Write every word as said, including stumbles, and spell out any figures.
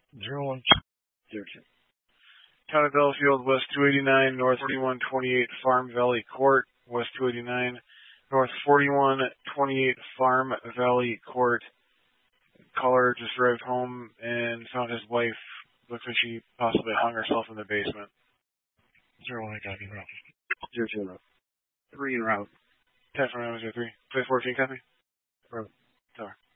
Zero one. Zero two. Town of Belfield, West two eighty-nine, North forty-one twenty-eight Farm Valley Court, West two eighty-nine, North forty-one twenty-eight Farm Valley Court. Caller just arrived home and found his wife. Looks like she possibly hung herself in the basement. Zero one, I copy, route. Zero two in route. Three in route. ten from zero three. Play fourteen, copy? Route. Tower.